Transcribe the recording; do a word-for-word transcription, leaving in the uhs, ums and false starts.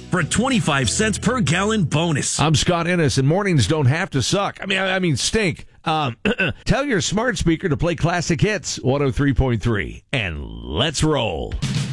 for a twenty-five cents per gallon bonus. I'm Scott Ennis, and mornings don't have to suck. I mean, I, I mean, stink. Um, tell your smart speaker to play classic hits, one oh three point three, and let's roll.